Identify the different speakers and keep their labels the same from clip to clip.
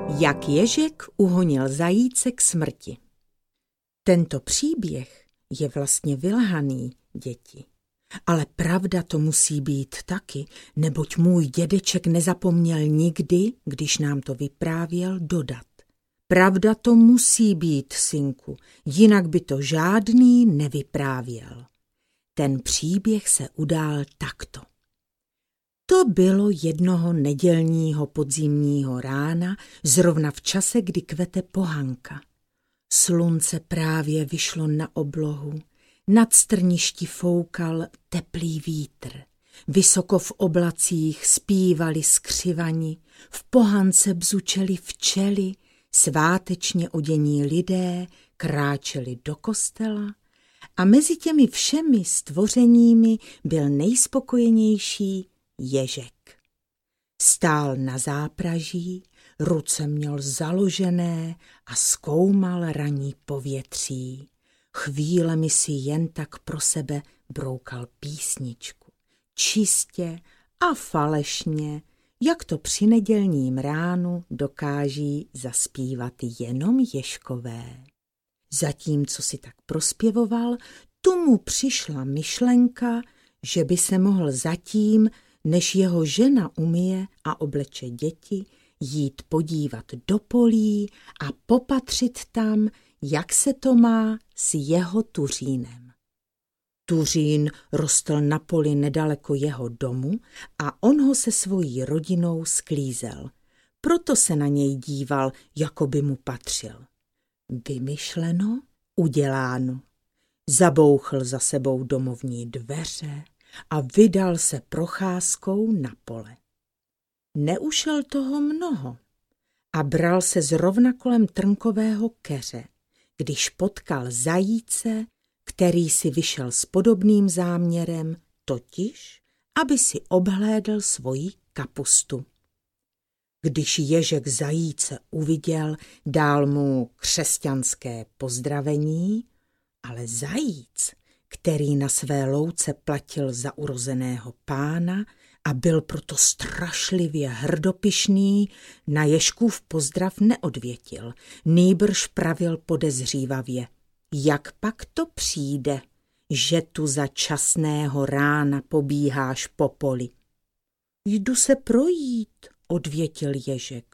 Speaker 1: Jak ježek uhonil zajíce k smrti. Tento příběh je vlastně vylhaný, děti. Ale pravda to musí být taky, neboť můj dědeček nezapomněl nikdy, když nám to vyprávěl, dodat. Pravda to musí být, synku, jinak by to žádný nevyprávěl. Ten příběh se udál takto. To bylo jednoho nedělního podzimního rána, zrovna v čase, kdy kvete pohanka. Slunce právě vyšlo na oblohu, nad strništi foukal teplý vítr. Vysoko v oblacích zpívali skřivani, v pohance bzučeli včely, svátečně odění lidé kráčeli do kostela a mezi těmi všemi stvořeními byl nejspokojenější ježek. Stál na zápraží, ruce měl založené a zkoumal ranní povětří. Chvílemi si jen tak pro sebe broukal písničku. Čistě a falešně, jak to při nedělním ránu dokáží zaspívat jenom ježkové. Zatímco si tak prospěvoval, tu mu přišla myšlenka, že by se mohl zatím, než jeho žena umyje a obleče děti, jít podívat do polí a popatřit tam, jak se to má s jeho tuřínem. Tuřín rostl na poli nedaleko jeho domu a on ho se svojí rodinou sklízel. Proto se na něj díval, jako by mu patřil. Vymyšleno, uděláno. Zabouchl za sebou domovní dveře a vydal se procházkou na pole. Neušel toho mnoho a bral se zrovna kolem trnkového keře, když potkal zajíce, který si vyšel s podobným záměrem, totiž, aby si obhlédl svoji kapustu. Když ježek zajíce uviděl, dal mu křesťanské pozdravení, ale zajíc, který na své louce platil za urozeného pána a byl proto strašlivě hrdopyšný, na ježkův pozdrav neodvětil, nýbrž pravil podezřívavě. Jak pak to přijde, že tu za časného rána pobíháš po poli? Jdu se projít, odvětil ježek.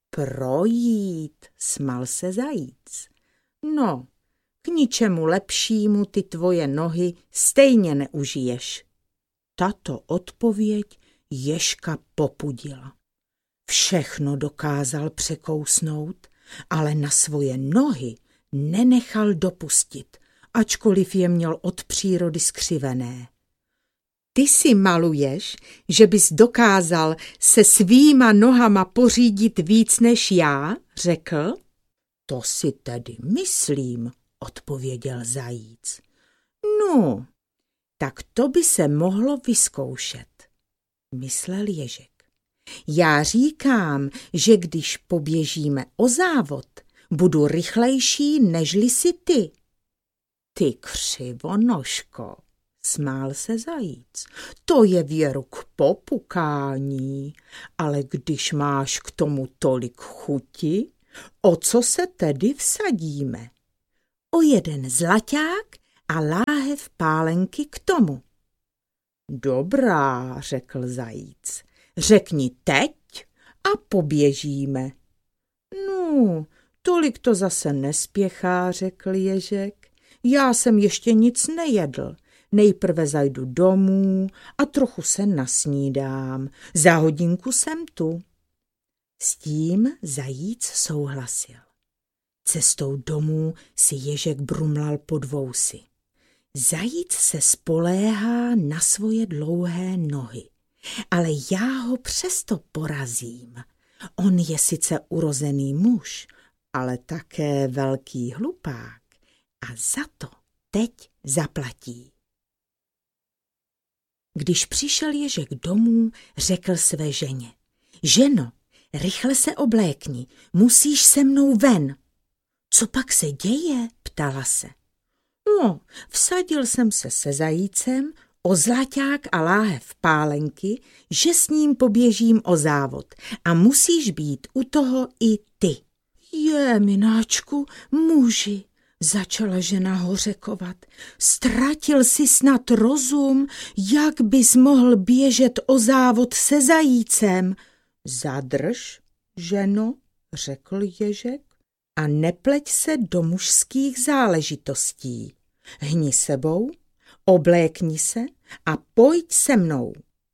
Speaker 1: Projít, smál se zajíc. No, k ničemu lepšímu ty tvoje nohy stejně neužiješ. Tato odpověď ježka popudila. Všechno dokázal překousnout, ale na svoje nohy nenechal dopustit, ačkoliv je měl od přírody skřivené. Ty si maluješ, že bys dokázal se svýma nohama pořídit víc než já, řekl. To si tedy myslím, odpověděl zajíc. No, tak to by se mohlo vyzkoušet, myslel ježek. Já říkám, že když poběžíme o závod, budu rychlejší, nežli si ty. Ty křivonožko, smál se zajíc, to je věru k popukání, ale když máš k tomu tolik chuti, o co se tedy vsadíme? O jeden zlaťák a láhev pálenky k tomu. Dobrá, řekl zajíc, řekni teď a poběžíme. No, tolik to zase nespěchá, řekl ježek. Já jsem ještě nic nejedl. Nejprve zajdu domů a trochu se nasnídám. Za hodinku jsem tu. S tím zajíc souhlasil. Cestou domů si ježek brumlal pod vousy. Zajíc se spoléhá na svoje dlouhé nohy, ale já ho přesto porazím. On je sice urozený muž, ale také velký hlupák a za to teď zaplatí. Když přišel ježek domů, řekl své ženě. Ženo, rychle se oblékni, musíš se mnou ven. Co pak se děje? Ptala se. No, vsadil jsem se zajícem o Zlaťák a láhev pálenky, že s ním poběžím o závod a musíš být u toho i ty. Mináčku, muži, začala žena hořekovat. Ztratil jsi snad rozum, jak bys mohl běžet o závod se zajícem? Zadrž, ženo, řekl Ježek, a nepleť se do mužských záležitostí. Hni sebou, oblékni se a pojď se mnou.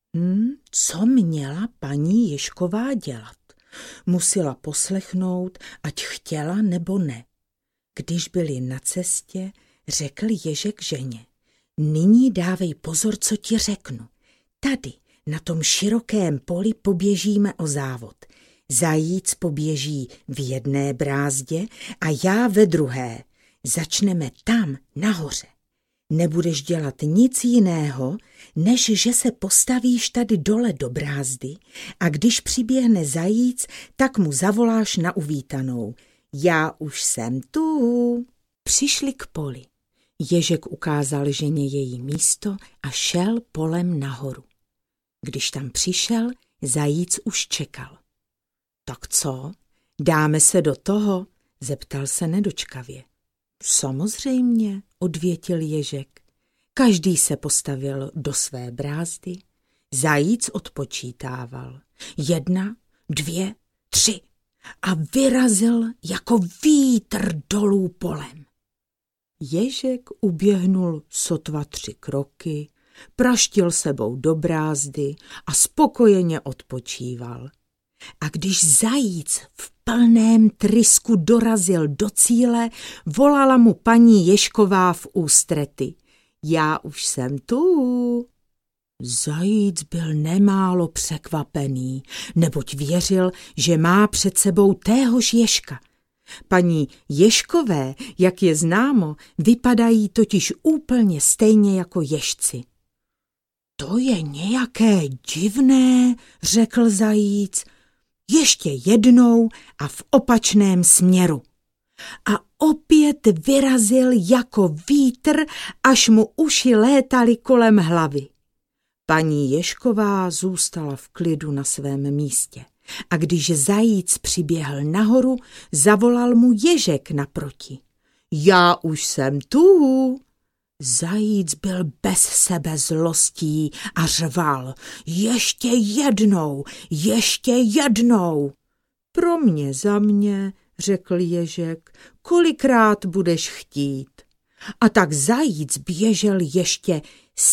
Speaker 1: Co měla paní Ježková dělat? Musela poslechnout, ať chtěla nebo ne. Když byli na cestě, řekl Ježek ženě: nyní dávej pozor, co ti řeknu. Tady, na tom širokém poli poběžíme o závod. Zajíc poběží v jedné brázdě a já ve druhé. Začneme tam nahoře. Nebudeš dělat nic jiného, než že se postavíš tady dole do brázdy a když přiběhne zajíc, tak mu zavoláš na uvítanou. Já už jsem tu. Přišli k poli. Ježek ukázal ženě její místo a šel polem nahoru. Když tam přišel, zajíc už čekal. Tak co, dáme se do toho? Zeptal se nedočkavě. Samozřejmě, odvětil Ježek. Každý se postavil do své brázdy. Zajíc odpočítával. 1, 2, 3 a vyrazil jako vítr dolů polem. Ježek uběhnul sotva 3 kroky, praštil sebou do brázdy a spokojeně odpočíval. A když zajíc v plném trysku dorazil do cíle, volala mu paní Ježková v ústrety. Já už jsem tu. Zajíc byl nemálo překvapený, neboť věřil, že má před sebou téhož Ježka. Paní Ježkové, jak je známo, vypadají totiž úplně stejně jako ježci. To je nějaké divné, řekl zajíc. Ještě jednou a v opačném směru. A opět vyrazil jako vítr, až mu uši létaly kolem hlavy. Paní Ježková zůstala v klidu na svém místě. A když zajíc přiběhl nahoru, zavolal mu Ježek naproti. Já už jsem tu. Zajíc byl bez sebe zlostí a řval. Ještě jednou. Pro mě za mě, řekl Ježek, kolikrát budeš chtít. A tak zajíc běžel ještě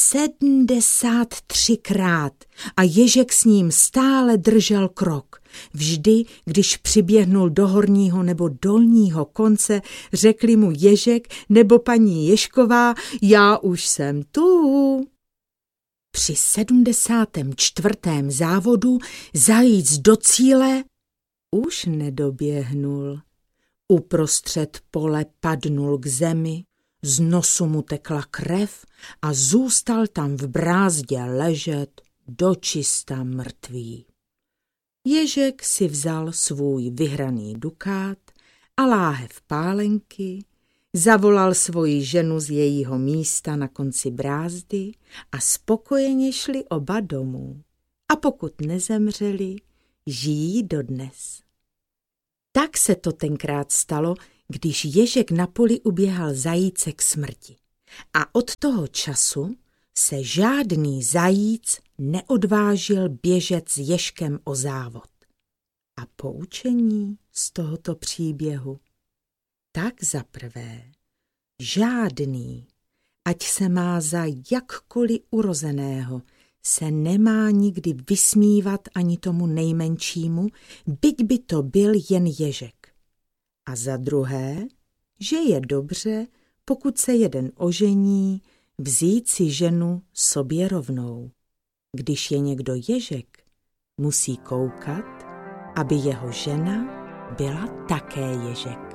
Speaker 1: 73krát a Ježek s ním stále držel krok. Vždy, když přiběhnul do horního nebo dolního konce, řekli mu Ježek nebo paní Ježková, já už jsem tu. Při 74. závodu zajíc do cíle už nedoběhnul. Uprostřed pole padnul k zemi, z nosu mu tekla krev a zůstal tam v brázdě ležet dočista mrtvý. Ježek si vzal svůj vyhraný dukát a láhev pálenky, zavolal svoji ženu z jejího místa na konci brázdy a spokojeně šli oba domů. A pokud nezemřeli, žijí dodnes. Tak se to tenkrát stalo, když Ježek na poli uběhal zajíce k smrti. A od toho času se žádný zajíc neodvážil běžet s Ježkem o závod. A poučení z tohoto příběhu? Tak za prvé, žádný, ať se má za jakkoliv urozeného, se nemá nikdy vysmívat ani tomu nejmenšímu, byť by to byl jen Ježek. A za druhé, že je dobře, pokud se jeden ožení, vzít si ženu sobě rovnou. Když je někdo Ježek, musí koukat, aby jeho žena byla také Ježek.